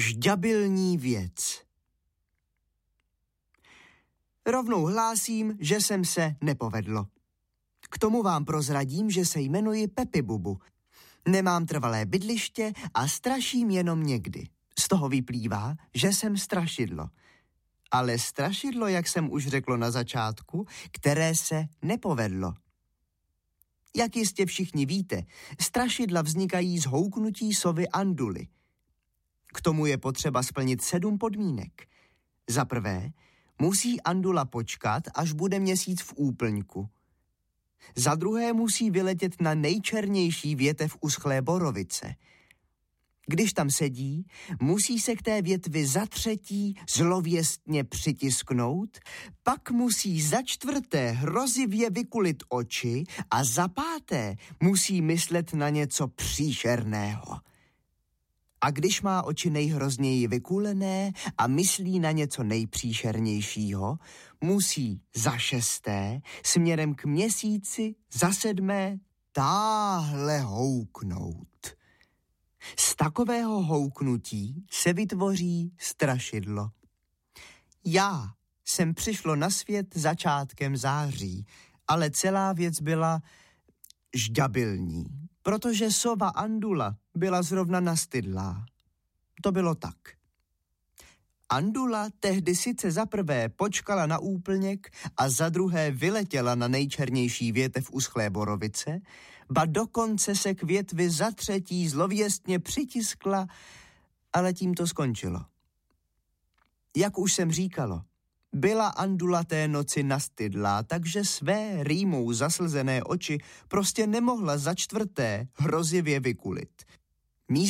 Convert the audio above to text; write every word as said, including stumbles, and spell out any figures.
Žďabilní věc. Rovnou hlásím, že jsem se nepovedlo. K tomu vám prozradím, že se jmenuji Pepi Bubu. Nemám trvalé bydliště a straším jenom někdy. Z toho vyplývá, že jsem strašidlo. Ale strašidlo, jak jsem už řekl na začátku, které se nepovedlo. Jak jistě všichni víte, strašidla vznikají z houknutí sovy Anduly. K tomu je potřeba splnit sedm podmínek. Za prvé, musí Andula počkat, až bude měsíc v úplňku. Za druhé musí vyletět na nejčernější větev uschlé borovice. Když tam sedí, musí se k té větvi za třetí zlověstně přitisknout, pak musí za čtvrté hrozivě vykulit oči a za páté musí myslet na něco příšerného. A když má oči nejhrozněji vykulené a myslí na něco nejpříšernějšího, musí za šesté směrem k měsíci za sedmé táhle houknout. Z takového houknutí se vytvoří strašidlo. Já jsem přišlo na svět začátkem září, ale celá věc byla žďabilní, protože sova Andula byla zrovna nastydlá. To bylo tak. Andula tehdy sice za prvé počkala na úplněk a za druhé vyletěla na nejčernější větev uschlé borovice, ba dokonce se k větvi za třetí zlověstně přitiskla, ale tím to skončilo. Jak už jsem říkalo, byla Andula té noci nastydlá, takže své rýmou zaslzené oči prostě nemohla za čtvrté hrozivě vykulit.